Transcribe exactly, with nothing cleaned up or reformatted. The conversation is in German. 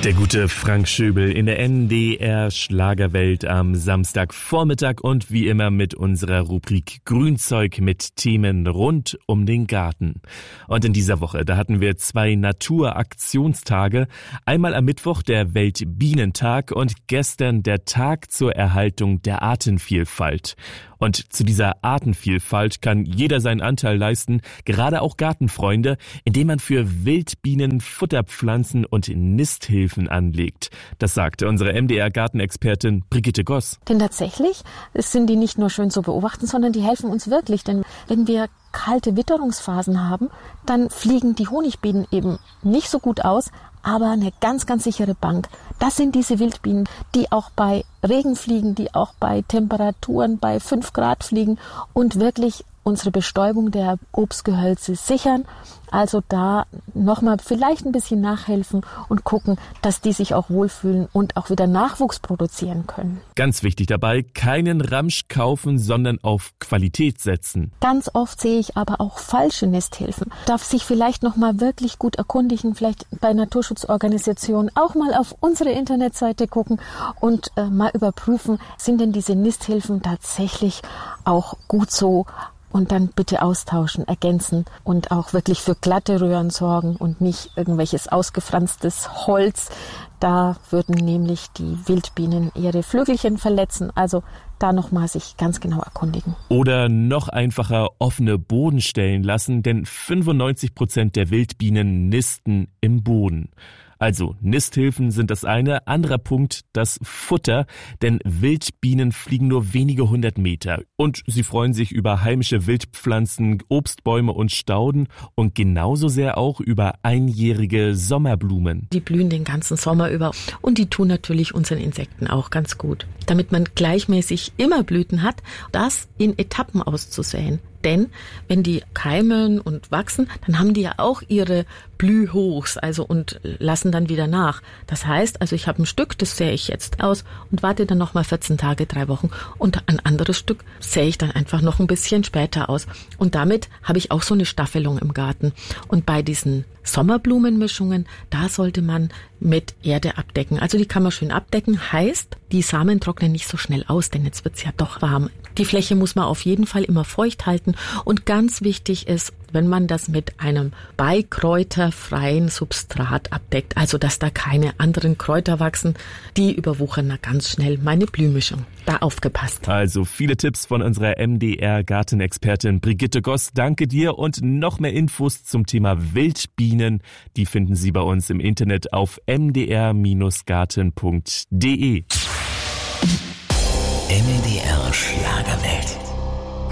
Der gute Frank Schöbel in der N D R Schlagerwelt am Samstagvormittag und wie immer mit unserer Rubrik Grünzeug mit Themen rund um den Garten. Und in dieser Woche, da hatten wir zwei Naturaktionstage. Einmal am Mittwoch der Weltbienentag und gestern der Tag zur Erhaltung der Artenvielfalt. Und zu dieser Artenvielfalt kann jeder seinen Anteil leisten, gerade auch Gartenfreunde, indem man für Wildbienen Futterpflanzen und Nisthilfen anlegt. Das sagte unsere M D R-Gartenexpertin Brigitte Goss. Denn tatsächlich sind die nicht nur schön zu beobachten, sondern die helfen uns wirklich. Denn wenn wir kalte Witterungsphasen haben, dann fliegen die Honigbienen eben nicht so gut aus, aber eine ganz, ganz sichere Bank. Das sind diese Wildbienen, die auch bei Regen fliegen, die auch bei Temperaturen bei fünf Grad fliegen und wirklich unsere Bestäubung der Obstgehölze sichern. Also da nochmal vielleicht ein bisschen nachhelfen und gucken, dass die sich auch wohlfühlen und auch wieder Nachwuchs produzieren können. Ganz wichtig dabei, keinen Ramsch kaufen, sondern auf Qualität setzen. Ganz oft sehe ich aber auch falsche Nisthilfen. Darf sich vielleicht nochmal wirklich gut erkundigen, vielleicht bei Naturschutzorganisationen auch mal auf unsere Internetseite gucken und äh, mal überprüfen, sind denn diese Nisthilfen tatsächlich auch gut so? Und dann bitte austauschen, ergänzen und auch wirklich für glatte Röhren sorgen und nicht irgendwelches ausgefranstes Holz. Da würden nämlich die Wildbienen ihre Flügelchen verletzen. Also da nochmal sich ganz genau erkundigen. Oder noch einfacher offene Bodenstellen lassen, denn fünfundneunzig Prozent der Wildbienen nisten im Boden. Also Nisthilfen sind das eine, anderer Punkt das Futter, denn Wildbienen fliegen nur wenige hundert Meter und sie freuen sich über heimische Wildpflanzen, Obstbäume und Stauden und genauso sehr auch über einjährige Sommerblumen. Die blühen den ganzen Sommer über und die tun natürlich unseren Insekten auch ganz gut. Damit man gleichmäßig immer Blüten hat, das in Etappen auszusäen. Denn wenn die keimen und wachsen, dann haben die ja auch ihre Blühhochs, also und lassen dann wieder nach. Das heißt, also ich habe ein Stück, das sähe ich jetzt aus und warte dann nochmal vierzehn Tage, drei Wochen und ein anderes Stück sähe ich dann einfach noch ein bisschen später aus. Und damit habe ich auch so eine Staffelung im Garten. Und bei diesen Sommerblumenmischungen, da sollte man mit Erde abdecken. Also die kann man schön abdecken, heißt, die Samen trocknen nicht so schnell aus, denn jetzt wird's ja doch warm. Die Fläche muss man auf jeden Fall immer feucht halten und ganz wichtig ist, wenn man das mit einem beikräuterfreien Substrat abdeckt, also dass da keine anderen Kräuter wachsen, die überwuchern da ganz schnell meine Blühmischung. Da aufgepasst. Also viele Tipps von unserer M D R-Gartenexpertin Brigitte Goss. Danke dir und noch mehr Infos zum Thema Wildbienen, die finden Sie bei uns im Internet auf m d r garten punkt d e. M D R Schlagerwelt.